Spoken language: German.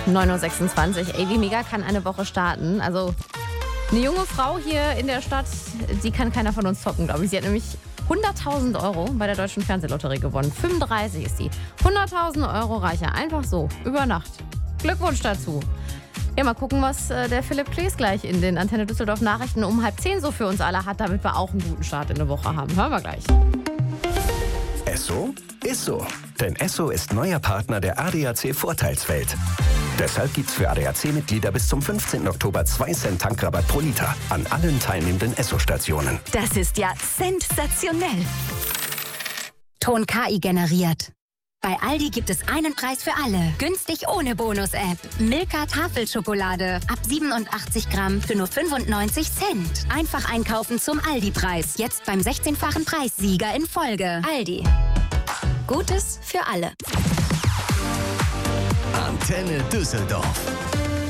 9:26 Uhr. Ey, wie mega kann eine Woche starten? Also eine junge Frau hier in der Stadt, die kann keiner von uns toppen, glaube ich. Sie hat nämlich 100.000 Euro bei der Deutschen Fernsehlotterie gewonnen. 35 ist sie. 100.000 Euro reicher. Einfach so. Über Nacht. Glückwunsch dazu. Ja, mal gucken, was der Philipp Klees gleich in den Antenne Düsseldorf Nachrichten um 9:30 so für uns alle hat, damit wir auch einen guten Start in der Woche haben. Hören wir gleich. Esso ist so. Denn Esso ist neuer Partner der ADAC Vorteilswelt. Deshalb gibt's für ADAC-Mitglieder bis zum 15. Oktober 2 Cent Tankrabatt pro Liter an allen teilnehmenden Esso-Stationen. Das ist ja sensationell. Ton KI generiert. Bei Aldi gibt es einen Preis für alle. Günstig ohne Bonus-App. Milka Tafelschokolade. Ab 87 Gramm für nur 95 Cent. Einfach einkaufen zum Aldi-Preis. Jetzt beim 16-fachen Preissieger in Folge. Aldi. Gutes für alle. Antenne Düsseldorf.